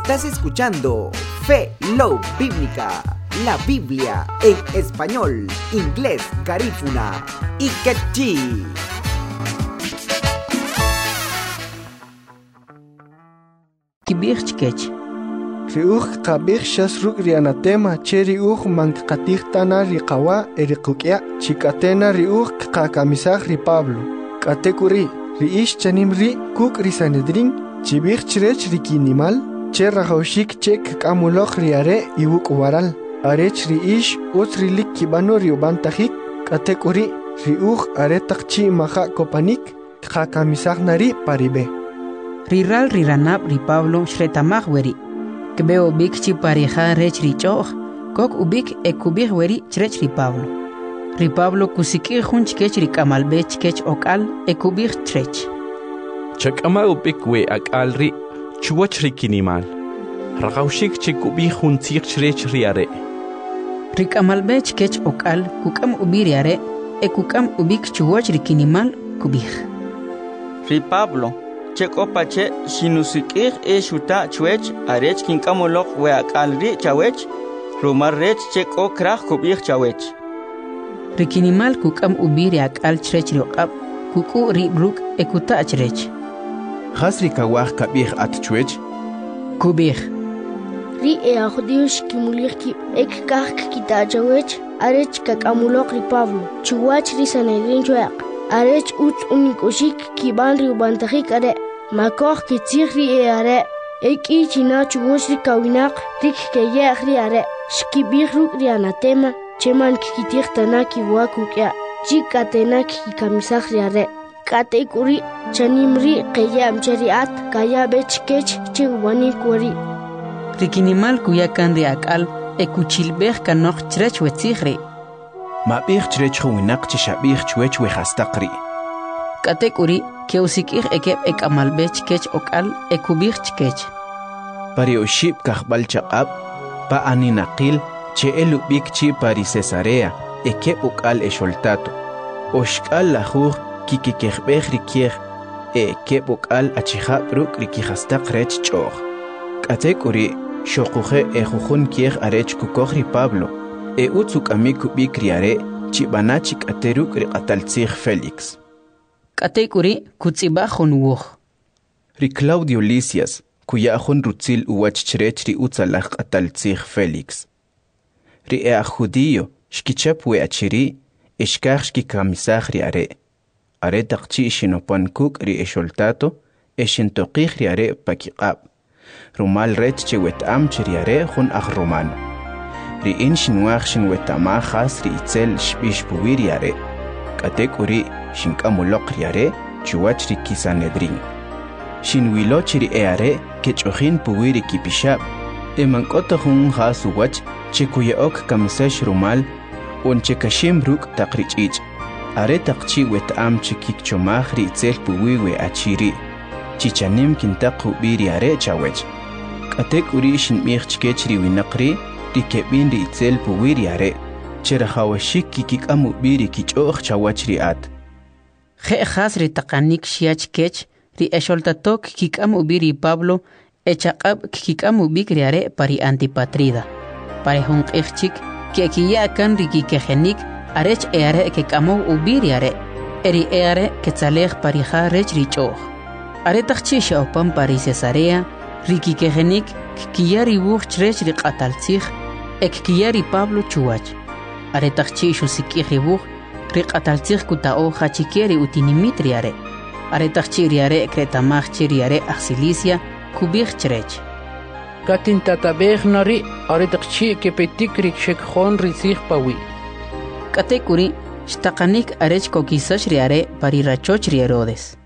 Estás escuchando Fe Love Bíblica, la Biblia en español, inglés, garífuna y quechí. Kibirchkech. Riuch kabir shas ruk rianatema cheriuch mankatih tana riqawa erikukya chikatena riuch kakamisah ri Pablo. Katekuri riish chanim ri kuk ri Sanedrin chibir chrech rikinimal che rahaushik chek kamulok riare iwuk waral. Arech riish utsrilik kibano riubantahik katekuri riuch aretakchi maha kopanik kakamisah nari paribe. Riral riranab ri Pablo shretamah weri. Kbeo bik chi pareja rech ri choch, kok ubik ekubih weri chrech ri Pablo. Ri Pablo kusikir hunch kech ri kamalbech kech okal ekubih chrech. Chakama ubik we akal ri chuach ri kinimal. Ragaushik chikubih hunchir chrech riare. Ri kamalbech kech okal kukam ubiriare ekukam ubik chuach ri kinimal kubih. Ri Pablo Chekopache sinusikir shuta chwech arech kinkamolok we akalri chawech rumar rech cheko krach kubich chawech. Rikinimal kukam ubiri akal chrech riokab kuku ri bruk ekuta chrech. Hasri kawach kabich at chwech kubich. Ri judíos kimulich ki ekkach kita chawech arech kakamulok ri Pablo chuwach ri Sanedrin chwek arech ut unikoshik kiban ri ubantahik are Makoch kitzihri are eki china chugoshri kawinak rik keyahri are shkibiruk ri anatema cheman kikitihtana kiwakukya chikatena kikamisahri are katekuri chanimri keyam chariat kaya bechkech chiwani kwari Rikinimal kuyakan ri akal ekuchilbeh kanok chrech wetzihri mabich chrech winak chishabich chwech we hastaqri katekuri Keusikir ekep ekamalbech kech okal ekubich kech. Parioship kahbal chaqab pa aninaqil che elubik chi pari Cesarea ekep okal esholtato. Oshkal lahuj kikikehbech rikiej ekep okal achihab ruk rikihastaq rech choch. Katekuri shokuje ejujun kiej arech kukohri Pablo utzuk amikubik riare chibanachik ateruk riqataltzig Felix. Katekuri kutzibahon wuch. Ri Claudio Lisias, kuyahon rutzil uwach chrech ri utzalach ataltzig Felix. Ri judío, shkichap we achiri, eshkach shkikamisach ri are. Are takchi shinopankuk ri esholtato, eshintoqih ri are pakiqab. Rumal rech che wetam ri are hun romano. Ri in shinwach shin wetamachas ri itzel shbish puwiri are. Katekuri shinkamulok riare chuwach ri Sanedrin. Shinwiloch ri eare kechojin puwiri kipishab. Emankota hun hasuwach chekuyeok kamisesh rumal on chekashim ruk taqrichich. Are taqchi wetam chikikchomach ri itzel puwiwe achiri. Chichanim kintaqu biri are chawech. Katekuri shinmich chkech ri winaqri ri kebin ri itzel puwiri are. Cherahawashik kikikamu biri kichoch chawach ri at. Khas ri taqanik shiach kech ri esholtatok kikamu biri Pablo echaqab kikamu bikriare pari antipatrida. Pare hun ichchik kekiya kan ri kikejenik arech eare kikamu ubiriare eri eare ketzalej pari rech ri choch. Are taqchi shopam pari Cesarea ri kikejenik kiyari buch chrech ri qataltzig ekkiyari Pablo chuwach. Are taqchi shusikih buch riqataltzig kutao hachikeri utinimit riare. Are taqchi riare kretamach riare axilicia kubich chrech. Katin tatabej nari are taqchi kepetik rikshekjon risig pawi. Katekuri shtaqanik arech kokisash riare parirachoch Herodes.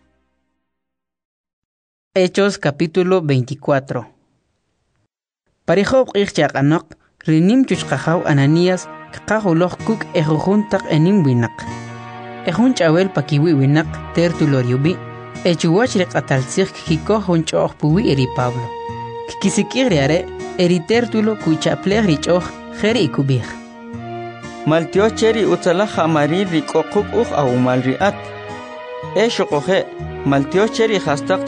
Hechos capítulo 24. Parijob ichchaqanok rinim chuchqajaw Ananías Kahuloch kuk ejujuntak enim winak. Ejun chawel pakiwi winak Tertulo riubi. Echuwach riqataltzig kikoh hunchoch puwi eri Pablo. Kikisikir riare eri Tertulo kuchaplej richoch jeri ikubij. Maltio cheri utzalaj amari rikokuk uj awumal riat. Eshokoje maltio cheri hastaq